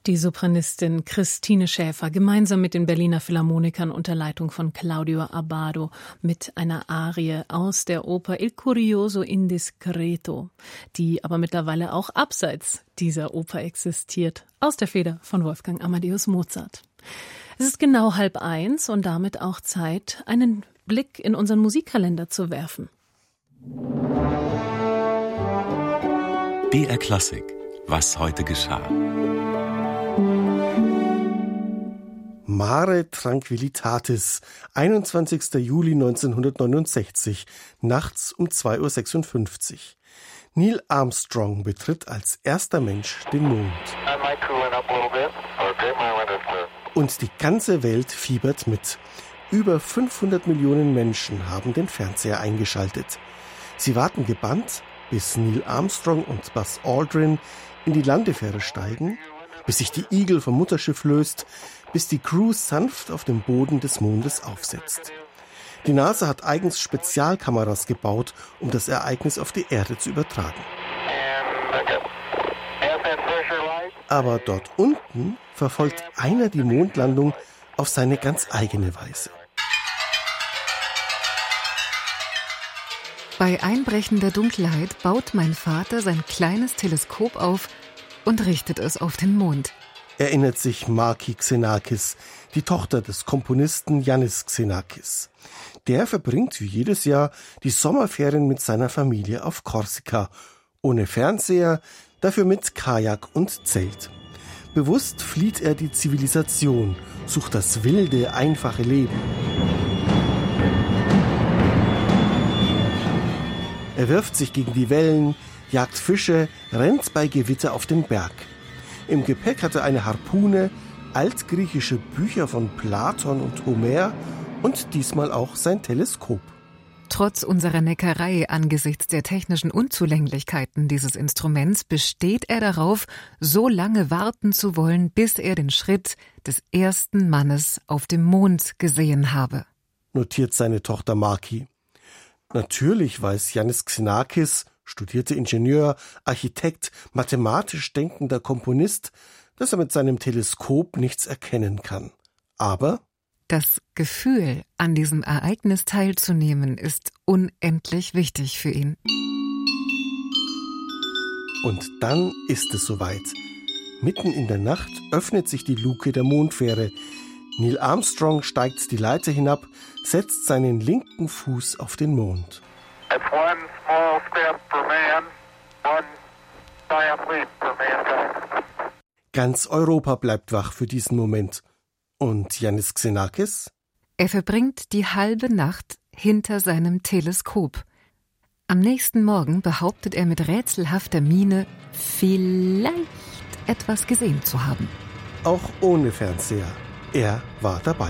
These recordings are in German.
Die Sopranistin Christine Schäfer gemeinsam mit den Berliner Philharmonikern unter Leitung von Claudio Abbado mit einer Arie aus der Oper Il Curioso Indiscreto, die aber mittlerweile auch abseits dieser Oper existiert, aus der Feder von Wolfgang Amadeus Mozart. Es ist genau 12:30 und damit auch Zeit, einen Blick in unseren Musikkalender zu werfen. BR Klassik. Was heute geschah. Mare Tranquillitatis, 21. Juli 1969, nachts um 2:56 Uhr. Neil Armstrong betritt als erster Mensch den Mond. Und die ganze Welt fiebert mit. Über 500 Millionen Menschen haben den Fernseher eingeschaltet. Sie warten gebannt, bis Neil Armstrong und Buzz Aldrin in die Landefähre steigen, bis sich die Eagle vom Mutterschiff löst, bis die Crew sanft auf dem Boden des Mondes aufsetzt. Die NASA hat eigens Spezialkameras gebaut, um das Ereignis auf die Erde zu übertragen. Aber dort unten verfolgt einer die Mondlandung auf seine ganz eigene Weise. Bei einbrechender Dunkelheit baut mein Vater sein kleines Teleskop auf und richtet es auf den Mond. Erinnert sich Marki Xenakis, die Tochter des Komponisten Yannis Xenakis. Der verbringt wie jedes Jahr die Sommerferien mit seiner Familie auf Korsika. Ohne Fernseher, dafür mit Kajak und Zelt. Bewusst flieht er die Zivilisation, sucht das wilde, einfache Leben. Er wirft sich gegen die Wellen, jagt Fische, rennt bei Gewitter auf den Berg. Im Gepäck hat er eine Harpune, altgriechische Bücher von Platon und Homer und diesmal auch sein Teleskop. Trotz unserer Neckerei angesichts der technischen Unzulänglichkeiten dieses Instruments besteht er darauf, so lange warten zu wollen, bis er den Schritt des ersten Mannes auf dem Mond gesehen habe. Notiert seine Tochter Marki. Natürlich weiß Yannis Xenakis, studierter Ingenieur, Architekt, mathematisch denkender Komponist, dass er mit seinem Teleskop nichts erkennen kann. Aber das Gefühl, an diesem Ereignis teilzunehmen, ist unendlich wichtig für ihn. Und dann ist es soweit. Mitten in der Nacht öffnet sich die Luke der Mondfähre. Neil Armstrong steigt die Leiter hinab, setzt seinen linken Fuß auf den Mond. Ganz Europa bleibt wach für diesen Moment. Und Yannis Xenakis? Er verbringt die halbe Nacht hinter seinem Teleskop. Am nächsten Morgen behauptet er mit rätselhafter Miene, vielleicht etwas gesehen zu haben. Auch ohne Fernseher. Er war dabei.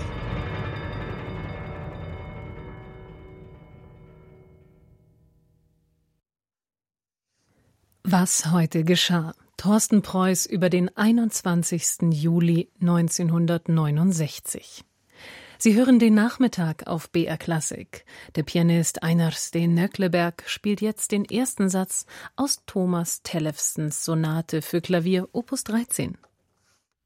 Was heute geschah. Thorsten Preuß über den 21. Juli 1969. Sie hören den Nachmittag auf BR Klassik. Der Pianist Einar Steen Nöckleberg spielt jetzt den ersten Satz aus Thomas Tellefsens Sonate für Klavier Opus 13.